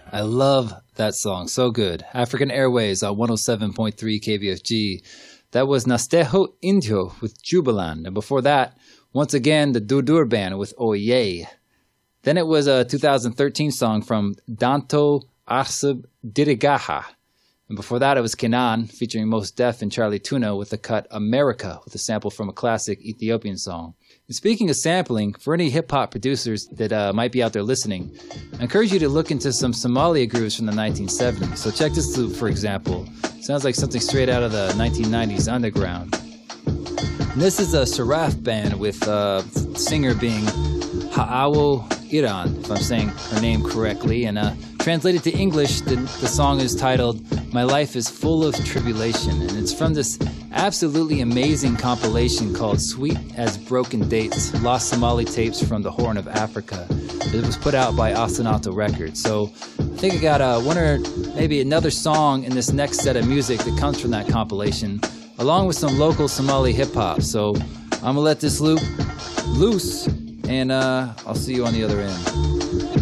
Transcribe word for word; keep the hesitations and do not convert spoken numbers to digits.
I love that song. So good. African Airways on one oh seven point three K B F G. That was Nastejo Indio with Jubilant. And before that, once again, the Durdur Band with Oye. Then it was a two thousand thirteen song from Danto Arsab Dirigaha. And before that, it was Kenan featuring Mos Def and Charlie Tuna with the cut America with a sample from a classic Ethiopian song. And speaking of sampling, for any hip-hop producers that uh, might be out there listening, I encourage you to look into some Somalia grooves from the nineteen seventies. So check this loop, for example. Sounds like something straight out of the nineteen nineties underground. And this is a Saraf band with uh, singer being Haawo Iran, if I'm saying her name correctly. And uh, translated to English, the, the song is titled My Life is Full of Tribulation. And it's from this absolutely amazing compilation called Sweet as Broken Dates, Lost Somali Tapes from the Horn of Africa. It was put out by Asanato Records. So I think I got uh, one or maybe another song in this next set of music that comes from that compilation, along with some local Somali hip-hop. So I'm going to let this loop loose, and uh, I'll see you on the other end.